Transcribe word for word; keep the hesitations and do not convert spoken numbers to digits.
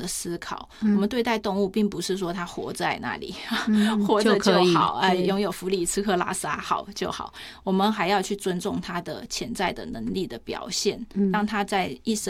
的思考。 嗯、 我们对待动物并不是说它活在那里、 嗯、 活着就好，哎， 拥有福利吃喝拉撒好就好，我们还要去尊重它的潜在的能力的表现，嗯、让它在一生